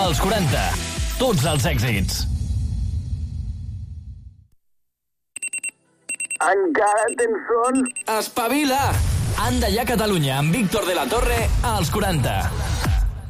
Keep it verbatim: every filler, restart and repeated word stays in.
als quaranta. Tots els èxits. Encara tens son? Espavila! Anda ja Catalunya amb Víctor de la Torre als quaranta.